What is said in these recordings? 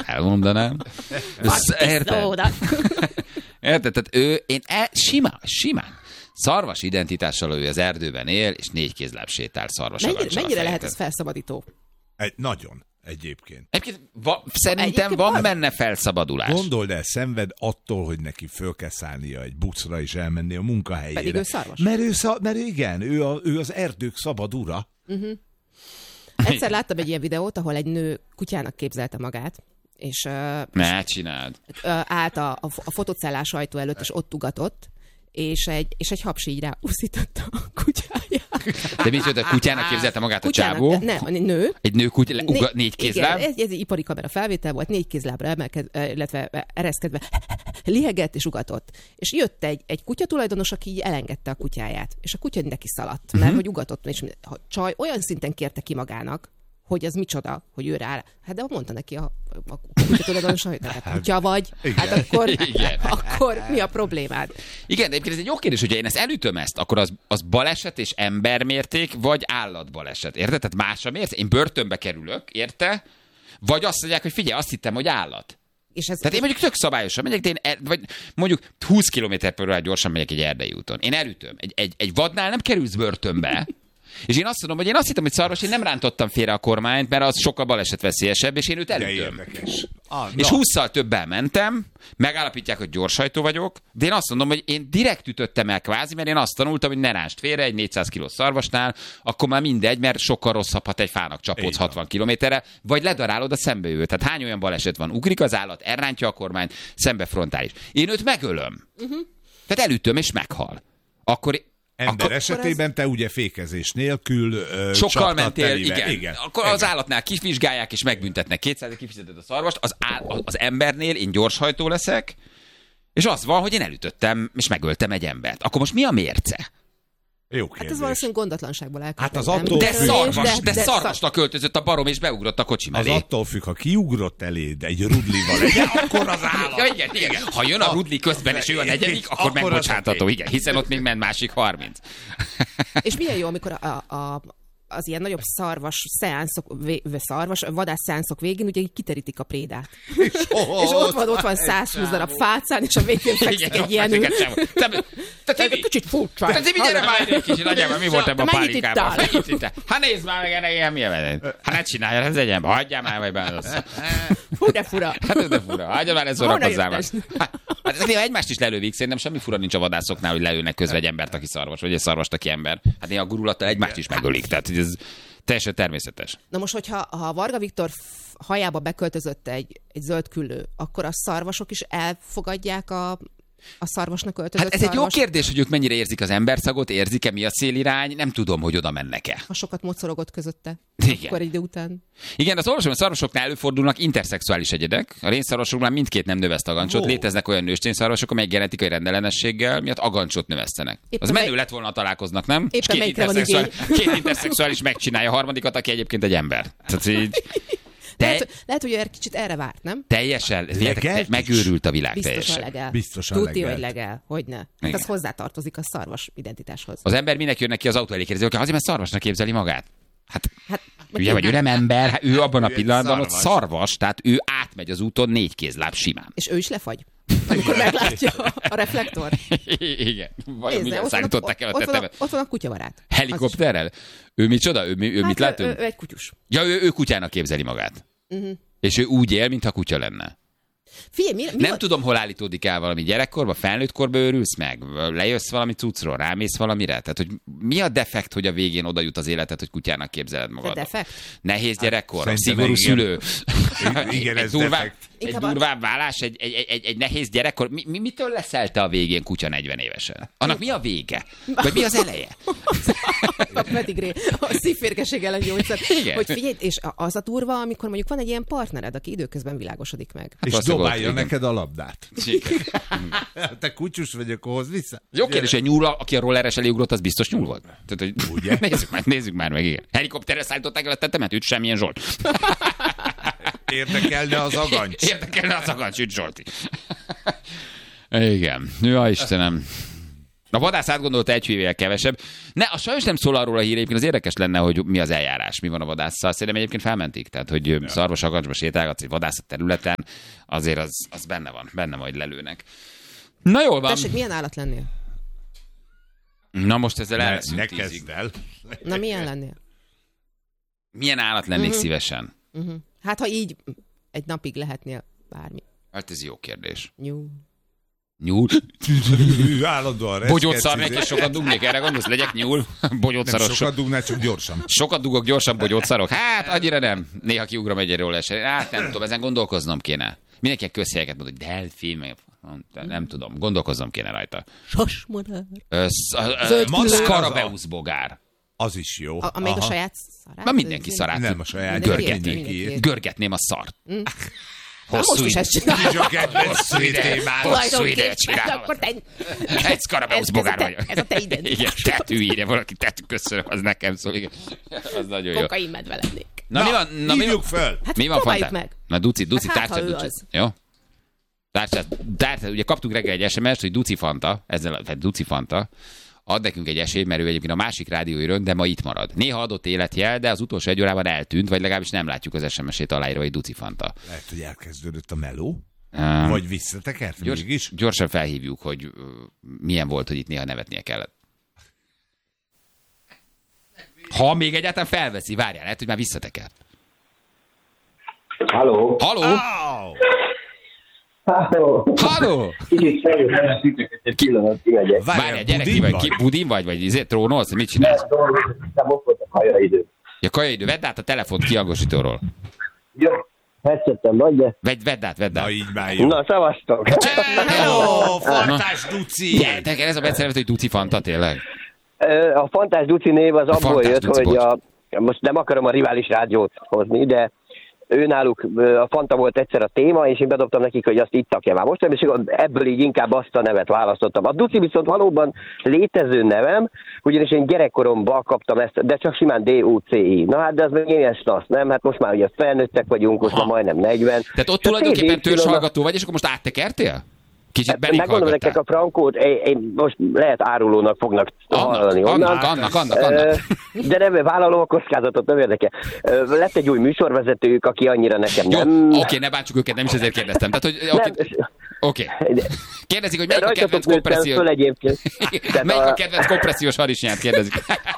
elmondanám. Érted? Tehát simán. Szarvas identitással ő az erdőben él, és 4 kézláb sétál szarvasalancsal. Mennyire lehet ez felszabadító? Nagyon. Egyébként szerintem van benne felszabadulás. Gondold el, szenved attól, hogy neki föl kell szállnia egy buszra és elmenni a munkahelyére. Pedig ő szarvas. Mert igen, ő az erdők szabad ura. Egyszer láttam egy ilyen videót, ahol egy nő kutyának képzelte magát, és ne csináld. Állt a fotocellás ajtó előtt, és ott ugatott, és egy hapsi így rá uszította a kutyáját. De mit jött, a kutyának képzelte magát a csávó? Nem, a nő. Egy nő 4 kézláb? Igen, ez egy ipari kamera felvétel volt, 4 kézlábra emelkedve, illetve ereszkedve lihegett és ugatott. És jött egy kutyatulajdonos, aki így elengedte a kutyáját. És a kutya neki szaladt, mert hogy ugatott. És a csaj olyan szinten kérte ki magának, hogy az micsoda, hogy ő rá. Hát de mondta neki a kutyatulajdonos, hogy te kutya vagy, hát akkor mi a problémád? Igen, de egyébként ez egy jó kérdés, hogyha én elütöm akkor az baleset és embermérték, vagy állatbaleset, érted? Tehát más a mérték. Én börtönbe kerülök, érte? Vagy azt mondják, hogy figyelj, azt hittem, hogy állat. Tehát én mondjuk tök szabályosan megyek, de vagy mondjuk 20 km/h gyorsan megyek egy erdei úton. Én elütöm. Egy vadnál nem kerülsz börtönbe. És én azt mondom, hogy én azt hittem, hogy szarvas, én nem rántottam félre a kormányt, mert az sokkal balesetveszélyesebb, és én őt elütöm. És 20-szal többel mentem, megállapítják, hogy gyorshajtó vagyok, de én azt mondom, hogy én direkt ütöttem el kvázi, mert én azt tanultam, hogy ne ránst félre egy 400 kilós szarvasnál, akkor már mindegy, mert sokkal rosszabb, ha egy fának csapódsz 60 kilométerre, vagy ledarálod a szembejövőt. Tehát hány olyan baleset van? Ugrik az állat, elrántja a kormányt, szembe frontális. Én őt megölöm. Tehát elütöm, és meghal. Akkor ember esetében te ugye fékezés nélkül sokkal mentél, igen. Akkor az állatnál kivizsgálják és megbüntetnek. 200 kifizeted a szarvast, az embernél én gyorshajtó leszek, és az van, hogy én elütöttem és megöltem egy embert. Akkor most mi a mérce? Jó kérdés. Hát ez valószínűleg gondatlanságból elkövetett. Hát az attól de szarvasnak költözött a barom, és beugrott a kocsi mellé. Az attól függ, ha kiugrott eléd egy rudlival, akkor az állat. Ja, igen. Ha jön a rudli közben, és ő a negyedik, akkor megbocsátható. Igen, hiszen ott még ment másik 30. És milyen jó, amikor az ilyen nagyobb vadász szeánszok végén ugye kiterítik a prédát. És ott van 120 darab fácán, és a végén fekszik egy ilyen ül. Te kicsit furcsa. Te gyere már egy kicsit, nagyjából, mi volt ebben a pálinkában? Hát nézd már meg ennek ilyen milyen. Hát ne csináljál, ez egyen, hagyjál már, vagy benne. Hú, de fura. Hát de fura. Hagyjál már, ez szórakozzál már. Hát néha egymást is lelővik, szerintem semmi fura nincs a vadászoknál, hogy lelőnek közve egy embert, aki szarvas, vagy egy szarvast, aki ember. Hát néha a gurulattal egymást is megölik, tehát ez teljesen természetes. Na most, hogyha a Varga Viktor hajába beköltözött egy zöld küllő, akkor a szarvasok is elfogadják a szarvasnak öltözött Hát ez egy jó kérdés, hogy ők mennyire érzik az emberszagot, érzik-e, mi a szélirány, nem tudom, hogy oda mennek-e. Ha sokat mocorogott közötte, igen. Akkor idő után. Igen, az olvasom, a szarvasoknál előfordulnak interszexuális egyedek. A rénszarvasoknál mindkét nem növeszt agancsot. Léteznek olyan nőstényszarvasok, amelyek genetikai rendellenességgel miatt agancsot növesztenek. Az menő lett volna, találkoznak, nem? És két interszexuális megcsinálja a harmadikat, aki egyébként egy ember. Tehát így... Lehet, hogy egy kicsit erre várt, nem? Teljesen. Megőrült a világ teljesen. Biztosan legel. Tuti, hogy legel. Hogyne. Hát az hozzátartozik a szarvas identitáshoz. Az ember minek jön neki az autó elé kérdezi, hogy azért, mert szarvasnak képzeli magát. Hát ugye, vagy ő nem ember, hát ő abban a pillanatban ott szarvas, tehát ő átmegy az úton 4 kézláb simán. És ő is lefagy. Amikor meglátja a reflektor. Igen. Vajon szállították el a tetemet? Ott van a kutyavarát. Helikopterrel? Ő micsoda? Ő mit lát? Ő egy kutyus. Ja, ő kutyának képzeli magát. És ő úgy él, mintha kutya lenne. Figyelj, nem tudom, hol állítódik el valami gyerekkorba, felnőttkorba őrülsz meg, lejössz valami cuccról, rámész valamire. Tehát, hogy mi a defekt, hogy a végén oda jut az életed, hogy kutyának képzeled magad? Defekt? Nehéz gyerekkor, szigorú szülő. Igen, ez egy durvább vállás, egy nehéz gyerekkor. Mitől leszel te a végén kutya 40 évesen? Annak mi a vége? Vagy mi az eleje? A pedigré, a szívférgeség ellen gyógyszer. Hogy figyelj, és az a durva, amikor mondjuk van egy ilyen partnered, aki időközben világosodik meg. És dobálja neked a labdát. Te kutyus vagy, akkor hozz vissza. Jó kérdés, hogy nyúl, aki a rolleres elé ugrott, az biztos nyúl volt. Tehát, hogy ugye? Nézzük már meg, igen. Helikopterre szállították el a tetemet, üt semmilyen Zsolt. Érdekelne az agancs. Üt Zsolti. Igen. Ja, Istenem. A vadász átgondolta egy hívével kevesebb. A sajnos nem szól arról a hír, egyébként az érdekes lenne, hogy mi az eljárás, mi van a vadásszal. Szerintem egyébként felmentik, tehát hogy szarvasakancsba sétálgatsz egy vadászat területen, azért az benne majd lelőnek. Na jól van. Tessék, milyen állat lennél? Na most ezzel el leszünk 10-ig. Na milyen lennél? Milyen állat lennék szívesen? Hát ha így egy napig lehetnél bármi. Hát ez jó kérdés. Nyúl. Állandóan Bogyót szarnék, és sokat dugnék, erre gondolsz? Legyek nyúl? Bogyót szarok. Sokat dugnál, csak gyorsan. Sokat dugok, gyorsan bogyót szarok? Hát, annyira nem. Néha kiugrom egy erről eset. Hát nem tudom, ezen gondolkoznom kéne. Mindenki közhelyeket mond, hogy delfin, meg nem tudom, gondolkoznom kéne rajta. Sasmadár. Skarabeusz bogár. Az is jó. Még a saját szarát? Na mindenki szarát. Nem a saját. Görgetném a szart. Most is ezt csinálom. Hosszú ide csinálom. Egy Skarabeusz bogár vagyok. Ez a te identitás. Igen, tetű írja valaki, tetű, köszönöm, az nekem szól. Igen. Az nagyon jó. Kokain medve lennék. Na, hívjuk föl. Hát mi van próbáljuk meg. Na, Duci, Hát, tárcsát, Duci. Jó? Tárcsát, ugye kaptuk reggel egy SMS-t, hogy Duci Fanta, ad nekünk egy esélyt, mert ő egyébként a másik rádióiron, de ma itt marad. Néha adott életjel, de az utolsó egy órában eltűnt, vagy legalábbis nem látjuk az SMS-ét aláírva, hogy Duci Fanta. Lehet, hogy elkezdődött a meló? Vagy visszatekert mégis? Gyorsan felhívjuk, hogy milyen volt, hogy itt néha nevetnie kellett. Ha még egyáltalán felveszi, várjál, lehet, hogy már visszatekert. Halló? Kicsit feljöttem, egy pillanat, kimegyek. Várjál, gyerek, Budin vagy trónolsz? Mit csinálsz? Nem ott volt a kajaidő. Ja, kajaidő, vedd át a telefont kihangosítóról. Jó, headsetem vagy, de... Vedd át. Na így már jó. Na, szavaztok. Hello, Fantás Duci! Ez a becszervet, hogy Duci Fanta, tényleg? A Fantás Duci név az abból jött, hogy most nem akarom a rivális rádiót hozni, de őnáluk a Fanta volt egyszer a téma, és én bedobtam nekik, hogy azt itt takja már most, és ebből így inkább azt a nevet választottam. A Duci viszont valóban létező nevem, ugyanis én gyerekkoromban kaptam ezt, de csak simán D-U-C-I. Na hát, de az meg ilyen snasz, nem? Hát most már ugye felnőttek vagyunk, most már majdnem 40. Tehát ott tulajdonképpen törzshallgató vagy, és akkor most áttekertél? Kicsit megmondom nektek a frankót, én most lehet árulónak fognak hallani onnan. Annak. De nem, vállalom a kockázatot, nem érdekel. Lett egy új műsorvezetők, aki annyira nekem jó, nem... Oké, ne bántsuk őket, nem is ezért kérdeztem. Tehát, hogy, oké. Kérdezik, hogy melyik a kedvenc kompressziós... Melyik a kedvenc kompressziós harisnyát, kérdezik.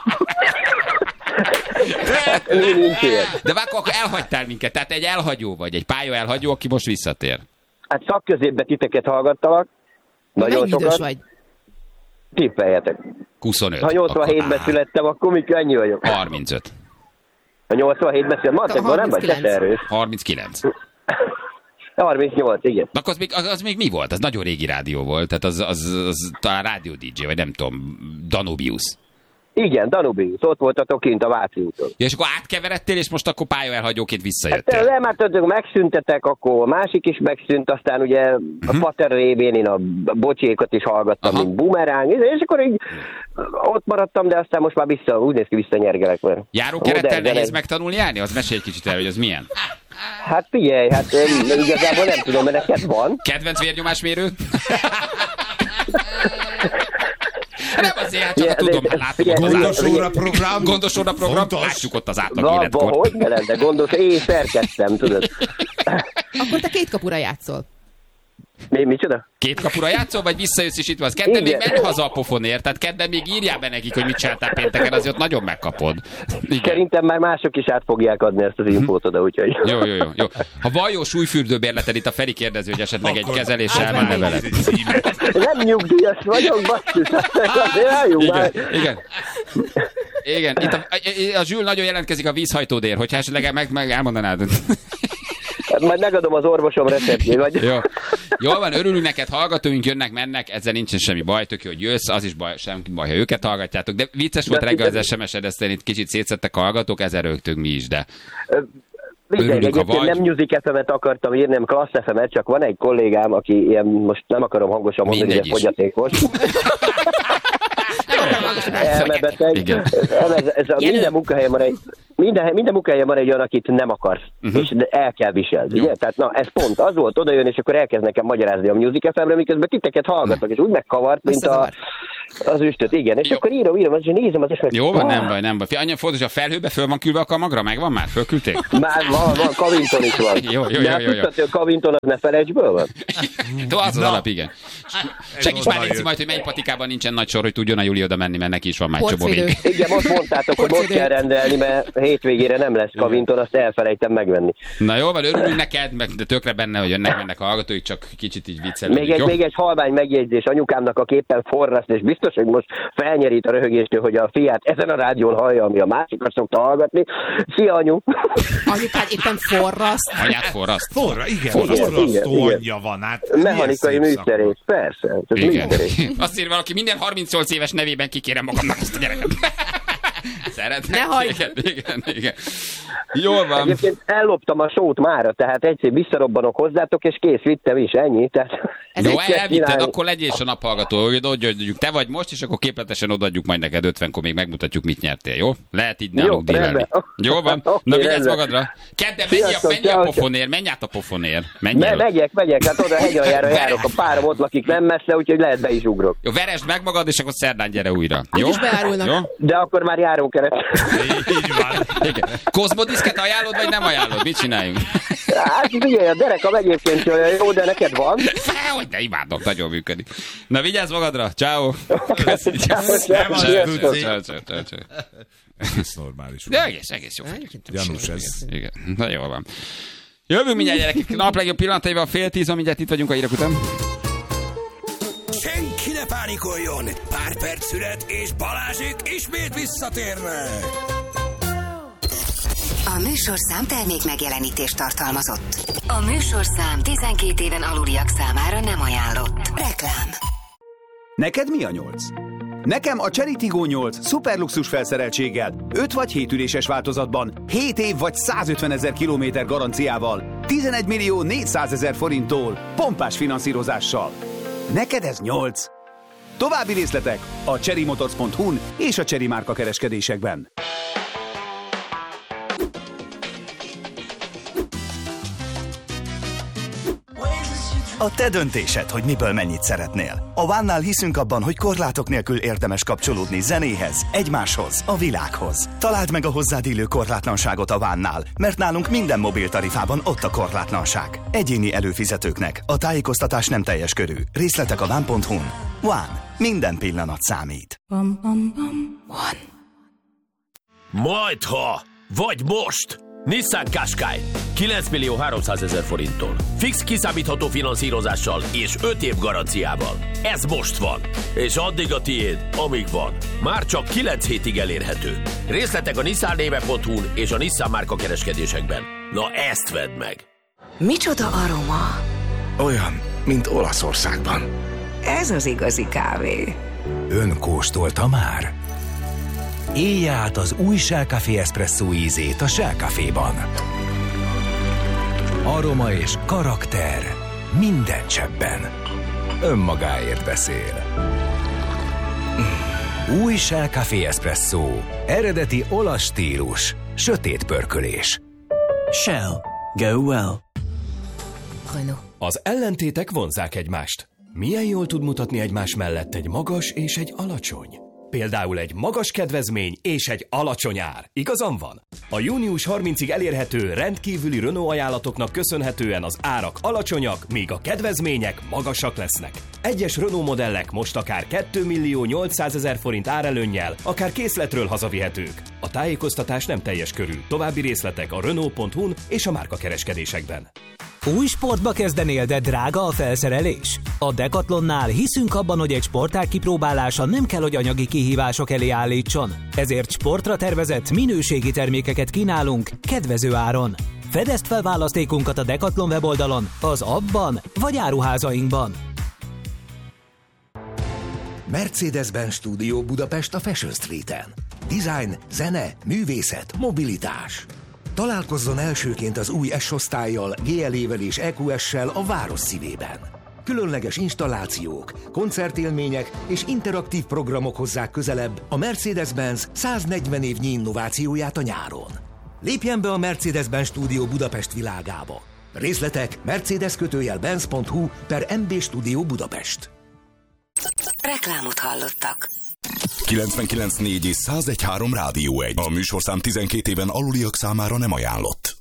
De akkor elhagytál minket, tehát egy elhagyó vagy, egy pálya elhagyó, aki most visszatér. Hát szakközépben titeket hallgattalak. Nagyon sokat. Idős vagy? Tippeljetek. 25. Ha 87-ben születtem, akkor mikor ennyi vagyok? 35. Ha 87-ben születtem, matekban nem vagy te erős. 39. 38, igen. Akkor az még mi volt? Az nagyon régi rádió volt, tehát az talán rádió DJ, vagy nem tudom, Danubius. Igen, Danubius, ott voltatok kint a Váci úton. Ja, és akkor átkeveredtél, és most akkor pályaelhagyóként visszajöttél. Hát nem, hát megszüntetek, akkor a másik is megszűnt, aztán ugye a Pater révén én a bocsékat is hallgattam, mint bumeráng, és akkor így ott maradtam, de aztán most már úgy néz ki, visszanyergelek. Járókerettel nehéz megtanulni járni? Az mesélj egy kicsit el, hogy az milyen? Hát figyelj, hát igazából nem tudom, mert neked van. Kedvenc vérnyomásmérő? Nem azért, hát csak tudom, látom. Gondos óra program, látjuk ott az átlag életkor. Hogy ne lenne gondos, én szerkeztem, tudod. Akkor te 2 kapura játszol. Micsoda? 2 kapura játszol, vagy visszajössz és itt van? Kedden még menj haza a pofonért, tehát kedden még írjál be nekik, hogy mit csináltál pénteken, azért ott nagyon megkapod. Igen. Szerintem már mások is át fogják adni ezt az infót oda, úgyhogy... Jó. Ha van jó súlyfürdőbérleted, itt a Feri kérdező, hogy esetleg egy kezeléssel elmenne veled. Nem nyugdíjas vagyok, basszus, azért álljunk már. Igen. Itt a Zsül nagyon jelentkezik a vízhajtódér, hogyha esetleg meg elmondanád. Hát majd megadom az orvosom receptjét, vagy... Jó. Jól van, örülünk neked, hallgatóink jönnek, mennek, ezzel nincsen semmi baj, tök jó, hogy jössz, az is baj, semmi baj, ha őket hallgatjátok, de vicces volt reggel az SMS-ed, ezt itt kicsit szétszettek a hallgatók, ezzel rögtünk mi is, de... Örülünk, ha vagy. Nem Music FM-et akartam írni, nem Klassz FM-et, csak van egy kollégám, aki ilyen, most nem akarom hangosan mondani, hogy fogyatékos. Elmebeteg. Minden munkahelyen van egy olyan, akit nem akarsz, és el kell viselni. Ugye? Tehát na, ez pont az volt, oda jön, és akkor elkezd nekem magyarázni a Music FM-re, miközben titeket hallgatok, és úgy megkavart, mint a... Az üstöt, igen. És akkor írom, és nézem az eset. Jó van, nem baj. Annyi fontos, a felhőbe föl van küldve a kamagra? Megvan már? Fölküldték? Már van, Kavinton is van. Jó. De hát tudtad, hogy a Kavinton az ne felejtsből van? Az alap, igen. Segíts már légy majd, hogy melyik patikában nincsen nagy sor, hogy tudjon a Júli oda menni, mert neki is van már egy csomó még. Igen, most mondtátok, hogy most kell rendelni, mert hétvégére nem lesz Kavinton, azt elfelejtem megvenni. Na jó, van, örülünk neked, de tökre benne, hogy mennek a hallgatóik, csak kicsit így viccelődünk. Még egy halvány megjegyzés anyukámnak, aki éppen forraszt, és biztos, hogy most felnyerít a röhögéstől, hogy a fiát ezen a rádión hallja, ami a másikat szokta hallgatni. Szia, anyu! Anyukád éppen forraszt. Anyát forraszt. Forrasztó anyja van, hát. Mechanikai műszerész, persze. Igen. Azt írja valaki, minden 38 éves nevében kikérem magamnak ezt a gyereket. Szeretnek. Ne hagyd! Igen. Jól van. Egyébként elloptam a sót mára, tehát egyszer visszarobbanok hozzátok, és kész, vittem is, ennyi. Tehát jó, elvitted, akkor legyél is a naphallgató, hogy odaadjuk. Te vagy most, és akkor képletesen odaadjuk majd neked 50-kor, még megmutatjuk, mit nyertél, jó? Lehet így náluk dílelni. Jó van? Na, vigyázz magadra. Kedden, menj a pofonért, menj át a pofonért. Megyek, hát oda hegyaljára járok, a párom ott lakik nem messze, úgyhogy lehet be is ugrok. Jó, veresd meg magad, és akkor szerdán gyere újra. Jó? Jó? De akkor már járókeret. Így van. Kozmodiszket ajánlod, vagy nem ajánlod? Mit csináljunk? Hát figyelj, a derekam egyébként olyan jó, de neked van. Hogy ne imádok, nagyon működik. Na, vigyázz magadra, ciao. Ez normális. De egész jó. Janus ez. Igen, na jól van. Jövünk mindjárt, gyerekek. Nap legjobb pillanataival 9:30, mindjárt itt vagyunk a hírek után. Senki ne pánikoljon! Pár perc szület, és Balázsék ismét visszatérnek! A műsorszám termék megjelenítést tartalmazott. A műsorszám 12 éven aluliak számára nem ajánlott. Reklám. Neked mi a 8? Nekem a Cherry Tiggo 8 szuperluxus felszereltséggel, 5 vagy 7 üléses változatban, 7 év vagy 150 000 kilométer garanciával, 11 millió 400 000 forinttól, pompás finanszírozással. Neked ez 8. További részletek a cherrymotors.hu-n és a Cherry márka kereskedésekben. A te döntésed, hogy miből mennyit szeretnél. A One-nál hiszünk abban, hogy korlátok nélkül érdemes kapcsolódni zenéhez, egymáshoz, a világhoz. Találd meg a hozzád illő korlátlanságot a One-nál, mert nálunk minden mobiltarifában ott a korlátlanság. Egyéni előfizetőknek a tájékoztatás nem teljes körű. Részletek a one.hu-n. One. Minden pillanat számít. One. Majdha! Vagy most! Nissan Qashqai 9 millió 300 000 forinttól. Fix kiszámítható finanszírozással és 5 év garanciával. Ez most van. És addig a tiéd, amíg van. Már csak 9 hétig elérhető. Részletek a nissannéve.hu-n és a Nissan márka kereskedésekben. Na ezt vedd meg! Micsoda aroma? Olyan, mint Olaszországban. Ez az igazi kávé. Ön kóstolta már? Élje át az új Shell Café Espresso ízét a Shell Caféban. Aroma és karakter minden cseppben. Önmagáért beszél. Új Shell Café Espresso. Eredeti olasz stílus. Sötét pörkölés. Shell. Go well. Renault. Az ellentétek vonzzák egymást. Milyen jól tud mutatni egymás mellett egy magas és egy alacsony? Például egy magas kedvezmény és egy alacsony ár. Igazam van? A június 30-ig elérhető rendkívüli Renault ajánlatoknak köszönhetően az árak alacsonyak, míg a kedvezmények magasak lesznek. Egyes Renault modellek most akár 2 millió 800 000 forint árelőnnyel, akár készletről hazavihetők. A tájékoztatás nem teljes körű. További részletek a Renault.hu-n és a márkakereskedésekben. Új sportba kezdenél, de drága a felszerelés? A Decathlonnál hiszünk abban, hogy egy sportág kipróbálása nem kell, hogy anyagi kihívások elé állítson. Ezért sportra tervezett minőségi termékeket kínálunk kedvező áron. Fedezd fel választékunkat a Decathlon weboldalon, az appban vagy áruházainkban. Mercedes-Benz Studio Budapest a Fashion Street-en. Design, zene, művészet, mobilitás. Találkozzon elsőként az új S-osztállyal, GLE-vel és EQS-sel a város szívében. Különleges installációk, koncertélmények és interaktív programok hozzák közelebb a Mercedes-Benz 140 évnyi innovációját a nyáron. Lépjen be a Mercedes-Benz Studio Budapest világába. Részletek mercedes-benz.hu/MB Studio Budapest. Reklámot hallottak. 99.4 és 101.3 Rádió 1. A műsorszám 12 éven aluliak számára nem ajánlott.